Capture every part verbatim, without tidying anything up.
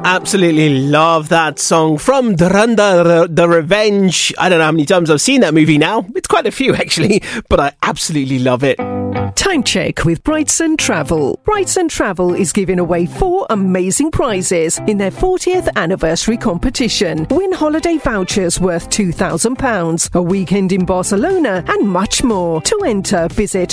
Absolutely love that song from Duranda, The Revenge. I don't know how many times I've seen that movie now. It's quite a few, actually, but I absolutely love it. Time check with Brightson Travel. Brightson Travel is giving away four amazing prizes in their fortieth anniversary competition. Win holiday vouchers worth two thousand pounds, a weekend in Barcelona, and much more. To enter, visit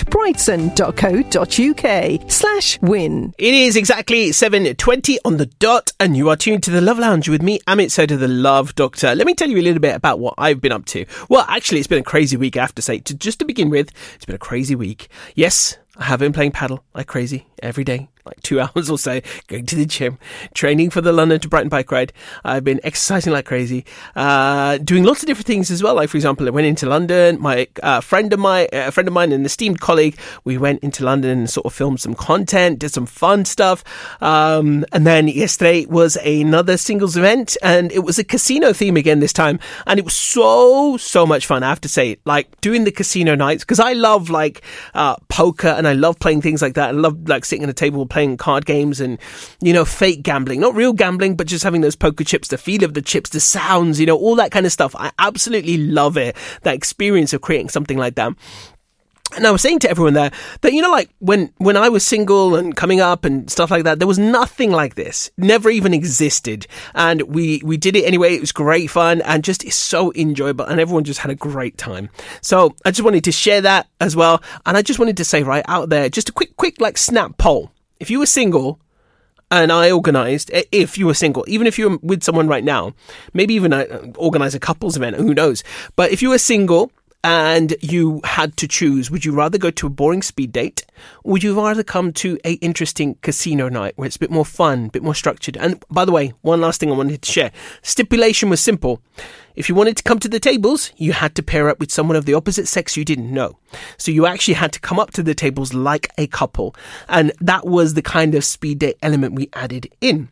brightson.co.uk slash win. It is exactly seven twenty on the dot, and you are tuned to the Love Lounge with me, Amit Sodha, the Love Doctor. Let me tell you a little bit about what I've been up to. Well, actually, it's been a crazy week, I have to say. To, just to begin with, it's been a crazy week. Yes, I have been playing paddle like crazy every day, like two hours or so, going to the gym, training for the London to Brighton bike ride. I've been exercising like crazy, uh, doing lots of different things as well. Like, for example, I went into London. My uh, friend of mine, a friend of mine, an esteemed colleague, we went into London and sort of filmed some content, did some fun stuff. Um, and then yesterday was another singles event, and it was a casino theme again this time. And it was so, so much fun, I have to say. Like, doing the casino nights, because I love, like, uh, poker, and I love playing things like that. I love, like, sitting at a table playing card games and, you know, fake gambling. Not real gambling, but just having those poker chips, the feel of the chips, the sounds, you know, all that kind of stuff. I absolutely love it. That experience of creating something like that. And I was saying to everyone there that, you know, like when, when I was single and coming up and stuff like that, there was nothing like this. Never even existed. And we, we did it anyway. It was great fun and just it's so enjoyable. And everyone just had a great time. So I just wanted to share that as well. And I just wanted to say right out there, just a quick, quick like snap poll. If you were single and I organised, if you were single, even if you were with someone right now, maybe even organise a couples event, who knows? But if you were single and you had to choose, would you rather go to a boring speed date, or would you rather come to a interesting casino night where it's a bit more fun, a bit more structured? And by the way, one last thing I wanted to share. Stipulation was simple. If you wanted to come to the tables, you had to pair up with someone of the opposite sex you didn't know. So you actually had to come up to the tables like a couple. And that was the kind of speed date element we added in.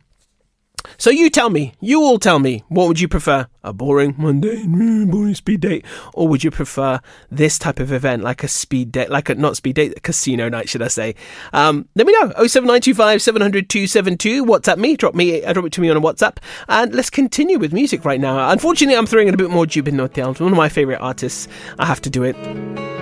So you tell me, you all tell me, what would you prefer? A boring, mundane, boring speed date? Or would you prefer this type of event, like a speed date, like a, not speed date, a casino night, should I say? Um, let me know. oh seven nine two five, seven hundred, two seven two. WhatsApp me, drop me, uh, drop it to me on a WhatsApp. And let's continue with music right now. Unfortunately, I'm throwing in a bit more Jubin Notiyal, one of my favourite artists. I have to do it.